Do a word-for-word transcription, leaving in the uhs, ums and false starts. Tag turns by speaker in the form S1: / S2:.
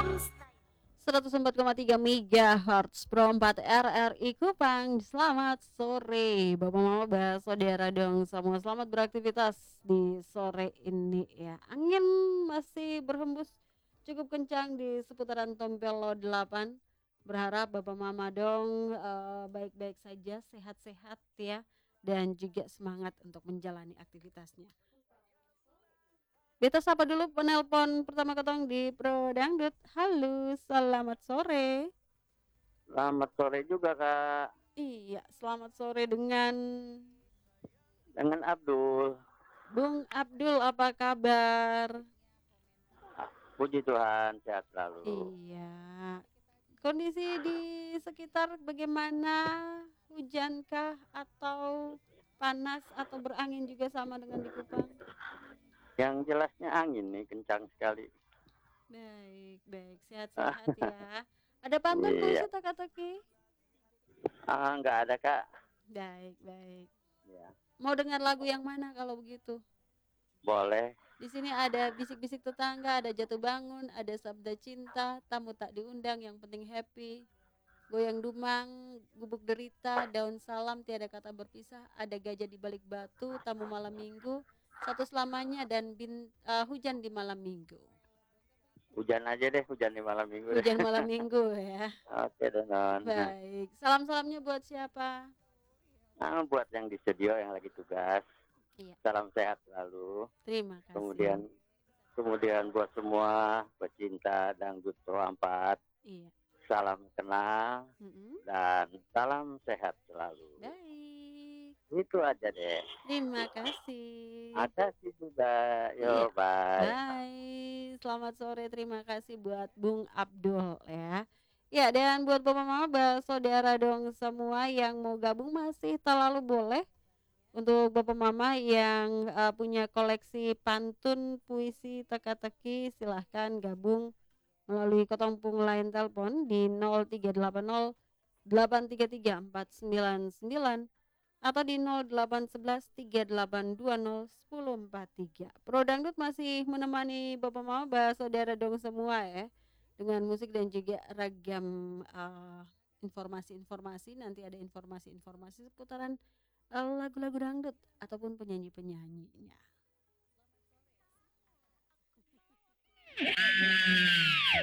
S1: seratus empat koma tiga megahertz Pro empat R R I Kupang. Selamat sore Bapak Mama Saudara dong semua. Selamat beraktivitas di sore ini ya. Angin masih berhembus cukup kencang di seputaran Tompelo delapan. Berharap Bapak Mama dong uh, baik-baik saja, sehat-sehat ya, dan juga semangat untuk menjalani aktivitasnya. Beta sapa dulu penelpon pertama ketong di Pro Dangdut. Halo, selamat sore.
S2: Selamat sore juga, Kak.
S1: Iya, selamat sore dengan
S2: Dengan Abdul.
S1: Bung Abdul, apa kabar?
S2: Puji Tuhan, sehat selalu.
S1: Iya. Kondisi di sekitar bagaimana? Hujankah atau panas atau berangin juga sama dengan di Kupang?
S2: Yang jelasnya angin nih, kencang sekali.
S1: Baik, baik. Sehat-sehat ya. Ada pantun
S2: Iya.
S1: puisi teka-teki?
S2: Ah, nggak ada, Kak.
S1: Baik, baik.
S2: Ya.
S1: Mau dengar lagu yang mana kalau begitu?
S2: Boleh.
S1: Di sini ada bisik-bisik tetangga, ada jatuh bangun, ada sabda cinta, tamu tak diundang, yang penting happy. Goyang dumang, gubuk derita, daun salam, tiada kata berpisah, ada gajah di balik batu, tamu malam minggu, satu selamanya, dan bin, uh, hujan di malam minggu.
S2: Hujan aja deh, hujan di malam minggu deh.
S1: Hujan malam minggu ya.
S2: Oke, Donon.
S1: Baik. Salam-salamnya buat siapa?
S2: Nah, buat yang di studio yang lagi tugas.
S1: Iya.
S2: Salam sehat selalu.
S1: Terima kasih.
S2: Kemudian kemudian buat semua pecinta dangdut Pro empat.
S1: Iya.
S2: Salam kenal mm-hmm. dan salam sehat selalu.
S1: Baik.
S2: Itu aja deh.
S1: Terima kasih.
S2: Ada sih juga. Yo,
S1: iya.
S2: bye.
S1: Bye. Selamat sore. Terima kasih buat Bung Abdul ya. Ya, dan buat Bapak Mama, saudara dong semua yang mau gabung masih terlalu boleh. Untuk Bapak Mama yang uh, punya koleksi pantun, puisi, teka-teki, silahkan gabung melalui kelompok line telepon di nol tiga delapan nol delapan tiga tiga empat sembilan sembilan atau di nol delapan satu satu tiga delapan dua nol satu nol empat tiga. Pro Dangdut masih menemani Bapak Mama, saudara dong semua ya, dengan musik dan juga ragam uh, informasi-informasi. Nanti ada informasi-informasi seputaran uh, lagu-lagu dangdut ataupun penyanyi-penyanyinya.